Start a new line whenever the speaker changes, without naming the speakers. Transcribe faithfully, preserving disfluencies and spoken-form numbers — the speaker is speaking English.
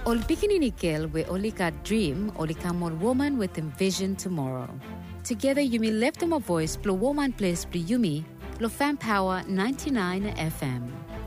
Ol Bikini we only got dream, only come on woman with envision tomorrow. Together you may lift them a voice, blow woman place, blow yumi, lo fan power ninety-nine F M.